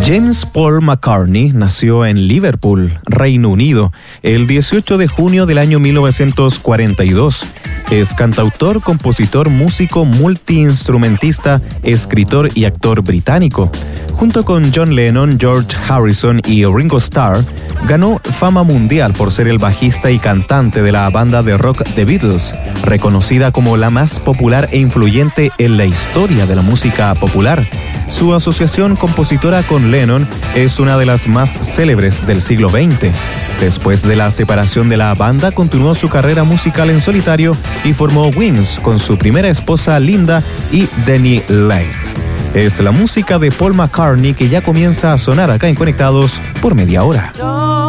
James Paul McCartney nació en Liverpool, Reino Unido, el 18 de junio del año 1942. Es cantautor, compositor, músico, multiinstrumentista, escritor y actor británico. Junto con John Lennon, George Harrison y Ringo Starr, ganó fama mundial por ser el bajista y cantante de la banda de rock The Beatles, reconocida como la más popular e influyente en la historia de la música popular. Su asociación compositora con Lennon es una de las más célebres del siglo XX. Después de la separación de la banda, continuó su carrera musical en solitario y formó Wings con su primera esposa Linda y Denny Laine. Es la música de Paul McCartney que ya comienza a sonar acá en Conectados por media hora.